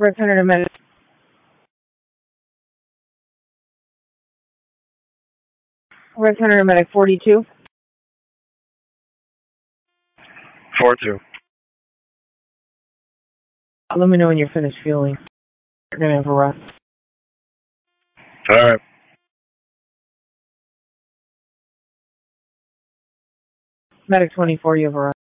Representative to medic. Representative to medic 42. 4-2. Let me know when you're finished fueling. You're going to have a rest. All right. Medic 24, you have a rest.